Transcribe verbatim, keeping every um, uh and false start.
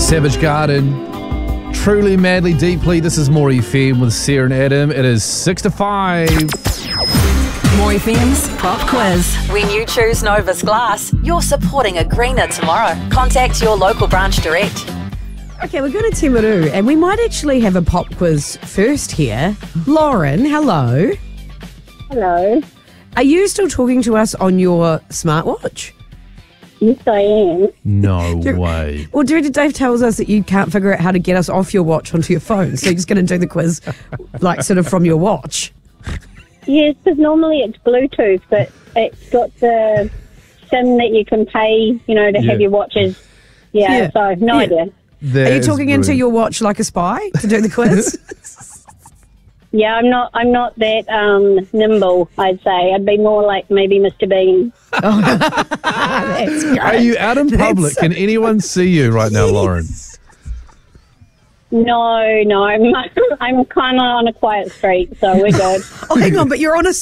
Savage Garden. Truly, madly, deeply. This is More F M with Sarah and Adam. It is six to five. More F M's Pop Quiz. When you choose Novus Glass, you're supporting a greener tomorrow. Contact your local branch direct. Okay, we're going to Timaru, and we might actually have a pop quiz first here. Lauren, hello. Hello. Are you still talking to us on your smartwatch? Yes, I am. No Do- way. Well, Director Dave tells us that you can't figure out how to get us off your watch onto your phone, so you're just going to do the quiz, like, sort of from your watch. Yes, because normally it's Bluetooth, but it's got the SIM that you can pay, you know, to Yeah. have your watches. Yeah, Yeah. so no Yeah. idea. That Are you is talking into brilliant. your watch like a spy to do the quiz? Yeah, I'm not. I'm not that um, nimble. I'd say I'd be more like maybe Mister Bean. That's great. Are you out in public? Can anyone see you right now, Lauren? No, no, I'm. I'm kind of on a quiet street, so we're good. Oh, hang on, but you're on a